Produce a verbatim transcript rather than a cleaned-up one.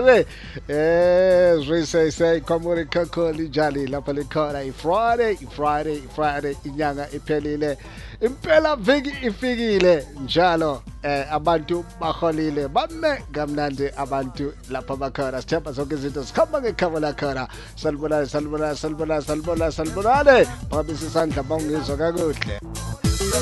ke eh we say say komuri kakholi njali lapha likhona i-Friday i-Friday i-Friday inyanga iphelile impela viki ifikile njalo eh abantu baholile bame kamnandi abantu lapha bakhona sithemba zonke izinto sikhamba ngekhava lakhona salibona salibona salibona salibona salibonane babisa isandla bawungizwa kakuhle.